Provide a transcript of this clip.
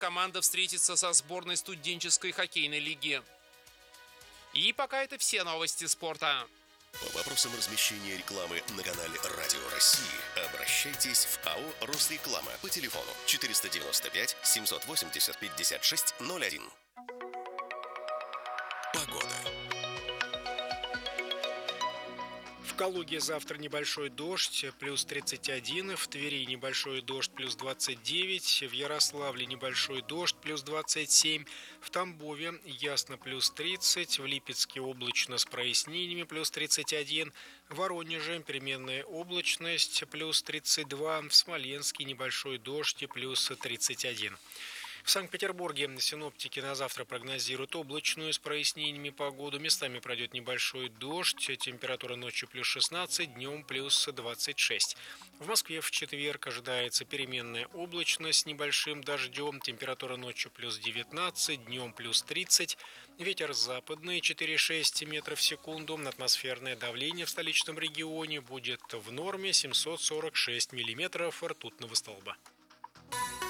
команда встретится со сборной студенческой хоккейной лиги. И пока это все новости спорта. По вопросам размещения рекламы на канале Радио России обращайтесь в АО «Росреклама» по телефону 495 780 5601. Погода. В Калуге завтра небольшой дождь, плюс 31, в Твери небольшой дождь, плюс 29, в Ярославле небольшой дождь, плюс 27, в Тамбове ясно, плюс 30, в Липецке облачно с прояснениями, плюс 31, в Воронеже переменная облачность, плюс 32, в Смоленске небольшой дождь, плюс 31. В Санкт-Петербурге синоптики на завтра прогнозируют облачную с прояснениями погоду. Местами пройдет небольшой дождь. Температура ночью плюс 16, днем плюс 26. В Москве в четверг ожидается переменная облачность с небольшим дождем. Температура ночью плюс 19, днем плюс 30. Ветер западный 4,6 метров в секунду. Атмосферное давление в столичном регионе будет в норме 746 миллиметров ртутного столба.